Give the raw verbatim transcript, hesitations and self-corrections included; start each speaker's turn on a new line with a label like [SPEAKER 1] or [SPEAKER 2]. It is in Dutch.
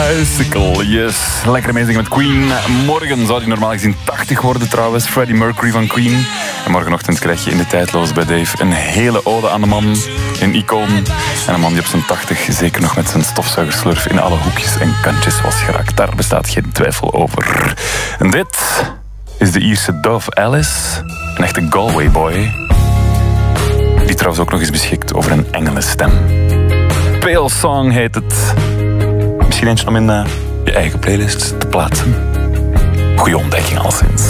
[SPEAKER 1] Bicycle, yes. Lekker meezingen met Queen. Morgen zou die normaal gezien tachtig worden trouwens. Freddie Mercury van Queen. En morgenochtend krijg je in de Tijdloos bij Dave een hele ode aan de man. Een icoon. En een man die op zijn tachtig zeker nog met zijn stofzuigerslurf in alle hoekjes en kantjes was geraakt. Daar bestaat geen twijfel over. En dit is de Ierse Dove Alice. Een echte Galway boy. Die trouwens ook nog eens beschikt over een engelenstem. Pale Song heet het. Misschien eentje om in uh, je eigen playlist te plaatsen. Goeie ontdekking al sinds.